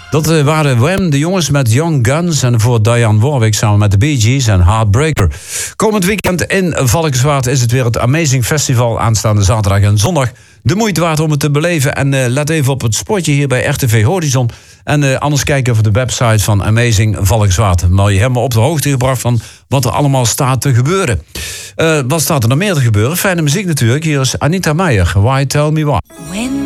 Dat waren Wham, de jongens met Young Guns. En voor Diane Warwick samen met de Bee Gees en Heartbreaker. Komend weekend in Valkenswaard is het weer het Amazing Festival. Aanstaande zaterdag en zondag. De moeite waard om het te beleven. En let even op het spotje hier bij RTV Horizon. En anders kijken op de website van Amazing Valkenswaard. Maar je helemaal op de hoogte gebracht van wat er allemaal staat te gebeuren. Wat staat er nog meer te gebeuren? Fijne muziek natuurlijk. Hier is Anita Meijer. Why Tell Me Why.